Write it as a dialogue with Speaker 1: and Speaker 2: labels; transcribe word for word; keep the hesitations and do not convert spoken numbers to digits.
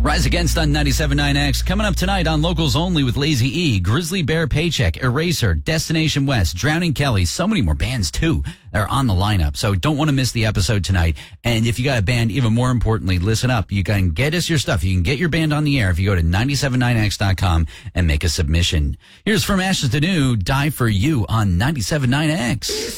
Speaker 1: Rise Against on ninety-seven point nine X. Coming up tonight on Locals Only with Lazy E, Grizzly Bear Paycheck, Eraser, Destination West, Drowning Kelly. So many more bands, too, that are on the lineup. So don't want to miss the episode tonight. And if you got a band, even more importantly, listen up. You can get us your stuff. You can get your band on the air if you go to nine seven nine X dot com and make a submission. Here's From Ashes to New, Die For You on ninety-seven point nine X.